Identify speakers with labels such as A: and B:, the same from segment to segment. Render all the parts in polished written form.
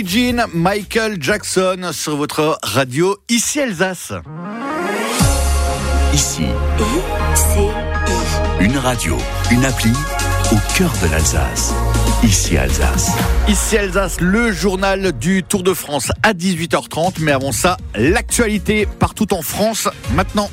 A: Jean, Michael Jackson sur votre radio, ici Alsace.
B: Ici, une radio, une appli au cœur de l'Alsace. Ici Alsace.
A: Ici Alsace, le journal du Tour de France à 18h30. Mais avant ça, l'actualité partout en France maintenant.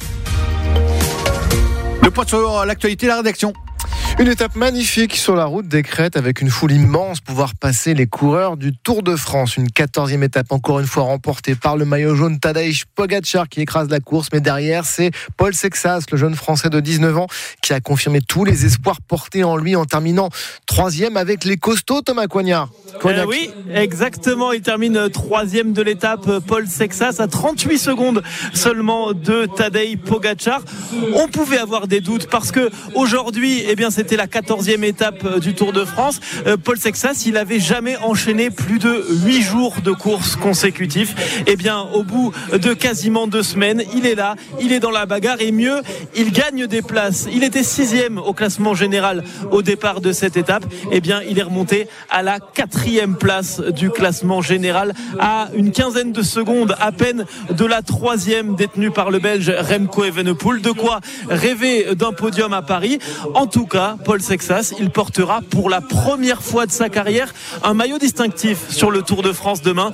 A: Le point sur l'actualité, la rédaction.
C: Une étape magnifique sur la route des Crêtes avec une foule immense, pouvoir passer les coureurs du Tour de France. Une 14e étape encore une fois remportée par le maillot jaune Tadej Pogačar qui écrase la course. Mais derrière, c'est Paul Sexas, le jeune Français de 19 ans, qui a confirmé tous les espoirs portés en lui en terminant 3e avec les costauds, Thomas Coignard.
D: Oui, exactement. Il termine 3e de l'étape, Paul Sexas, à 38 secondes seulement de Tadej Pogačar. On pouvait avoir des doutes parce que aujourd'hui, c'était la 14e étape du Tour de France. Paul Sexas, il n'avait jamais enchaîné plus de 8 jours de course consécutifs. Au bout de quasiment 2 semaines, il est là, il est dans la bagarre et mieux, il gagne des places. Il était 6e au classement général au départ de cette étape. Il est remonté à la 4e place du classement général à une quinzaine de secondes à peine de la 3e détenue par le Belge Remco Evenepoel. De quoi rêver d'un podium à Paris. En tout cas, Paul Sexas, il portera pour la première fois de sa carrière un maillot distinctif sur le Tour de France demain,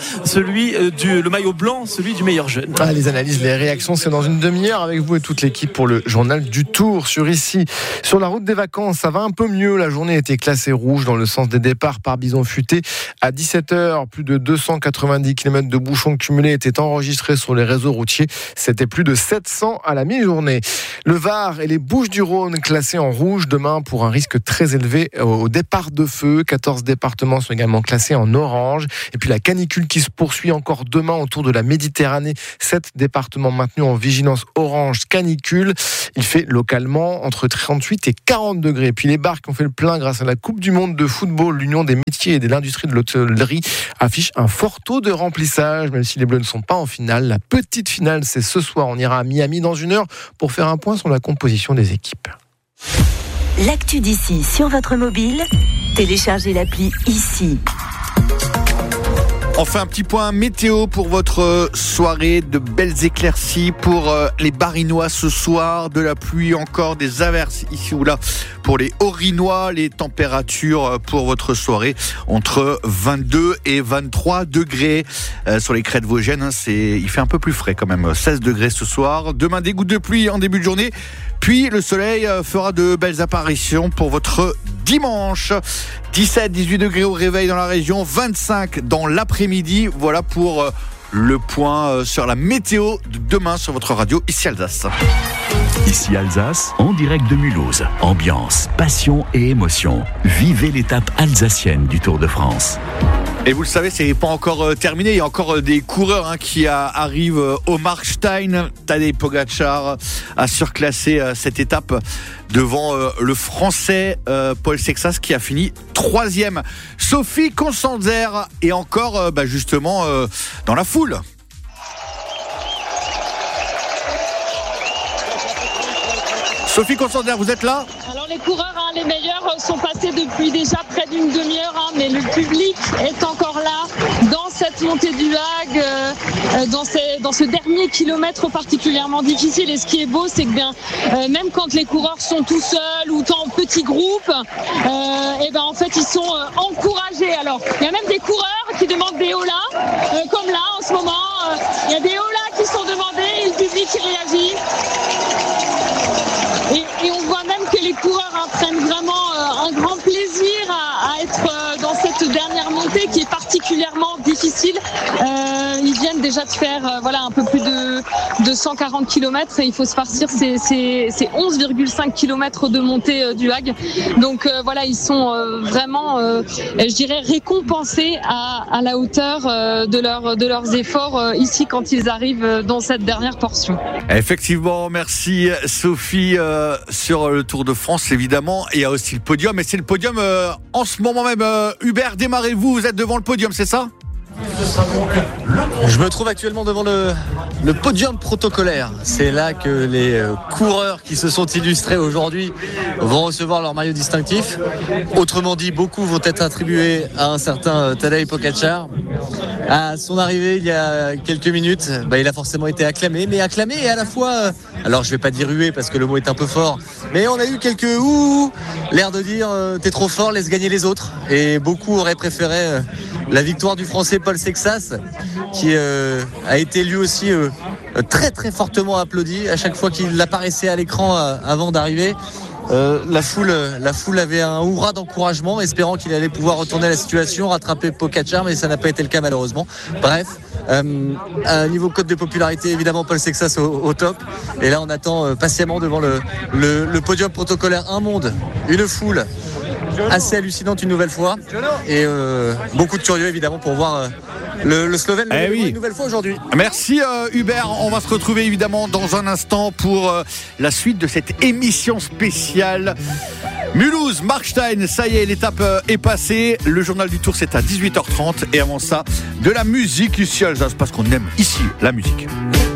D: le maillot blanc, celui du meilleur jeune.
C: Les analyses, les réactions, c'est dans une demi-heure avec vous et toute l'équipe pour le journal du Tour sur ici. Sur la route des vacances, ça va un peu mieux. La journée était classée rouge dans le sens des départs par Bison Futé. À 17h, plus de 290 km de bouchons cumulés étaient enregistrés sur les réseaux routiers. C'était plus de 700 à la mi-journée. Le Var et les Bouches-du-Rhône classés en rouge demain pour un risque très élevé au départ de feu. 14 départements sont également classés en orange. Et puis la canicule qui se poursuit encore demain autour de la Méditerranée. 7 départements maintenus en vigilance orange canicule. Il fait localement entre 38 et 40 degrés. Et puis les bars qui ont fait le plein grâce à la Coupe du Monde de football, l'Union des métiers et de l'industrie de l'hôtellerie affiche un fort taux de remplissage, même si les Bleus ne sont pas en finale. La petite finale, c'est ce soir. On ira à Miami dans 1 heure pour faire un point sur la composition des équipes.
E: L'actu d'ici sur votre mobile, téléchargez l'appli ici.
A: On fait un petit point météo pour votre soirée, de belles éclaircies pour les Barinois ce soir, de la pluie, encore des averses ici ou là pour les Orinois. Les températures pour votre soirée entre 22 et 23 degrés sur les crêtes vosgiennes. Il fait un peu plus frais quand même, 16 degrés ce soir. Demain, des gouttes de pluie en début de journée, puis le soleil fera de belles apparitions pour votre dimanche. 17-18 degrés au réveil dans la région, 25 dans l'après-midi. Voilà pour le point sur la météo de demain sur votre radio, ici Alsace.
B: Ici Alsace, en direct de Mulhouse. Ambiance, passion et émotion. Vivez l'étape alsacienne du Tour de France.
A: Et vous le savez, c'est pas encore terminé. Il y a encore des coureurs qui arrivent au Markstein. Tadej Pogačar a surclassé cette étape devant le Français Paul Sexas qui a fini 3e. Sophie Constanzer est encore justement dans la foule. Sophie Constanzer, vous êtes là ?
F: Alors les coureurs, les meilleurs sont passés depuis déjà près d'une demi-heure, mais le public est encore là dans cette montée du Hague, dans ce dernier kilomètre particulièrement difficile. Et ce qui est beau, c'est que même quand les coureurs sont tout seuls ou en petits groupes, en fait ils sont encouragés. Alors il y a même des coureurs qui demandent des holas, comme là en ce moment, il y a des holas qui sont demandés et le public qui réagit. Et on voit même que les coureurs prennent vraiment un grand plaisir à être dans cette dernière montée qui est particulièrement difficile. Ils viennent déjà de faire un peu plus de 140 km et il faut se farcir ces 11,5 km de montée du Hague. Donc ils sont vraiment, je dirais, récompensés à la hauteur de leurs efforts ici quand ils arrivent dans cette dernière portion.
A: Effectivement, merci Sophie. Sur le Tour de France, évidemment, il y a aussi le podium, et c'est le podium en ce moment même. Hubert, démarrez-vous, vous êtes devant le podium, c'est ça ?
G: Je me trouve actuellement devant le podium protocolaire. C'est là que les coureurs qui se sont illustrés aujourd'hui vont recevoir leur maillot distinctif. Autrement dit, beaucoup vont être attribués à un certain Tadej Pogačar. À son arrivée il y a quelques minutes, il a forcément été acclamé, mais acclamé et à la fois, alors je vais pas dire hué parce que le mot est un peu fort, mais on a eu quelques ouh, l'air de dire t'es trop fort, laisse gagner les autres. Et beaucoup auraient préféré la victoire du Français Paul Sexas, qui a été lui aussi très très fortement applaudi à chaque fois qu'il apparaissait à l'écran avant d'arriver. La foule avait un hurrah d'encouragement, espérant qu'il allait pouvoir retourner la situation, rattraper Pogačar, mais ça n'a pas été le cas malheureusement. Bref, à niveau cote de popularité, évidemment Paul Sexas au top. Et là on attend patiemment devant le podium protocolaire, un monde, une foule assez hallucinante une nouvelle fois, et beaucoup de curieux évidemment pour voir le Slovène une nouvelle fois aujourd'hui.
A: Merci Hubert, on va se retrouver évidemment dans un instant pour la suite de cette émission spéciale Mulhouse, Markstein. Ça y est, l'étape est passée. Le journal du Tour, c'est à 18h30, et avant ça, de la musique ici à Alsace, parce qu'on aime ici la musique.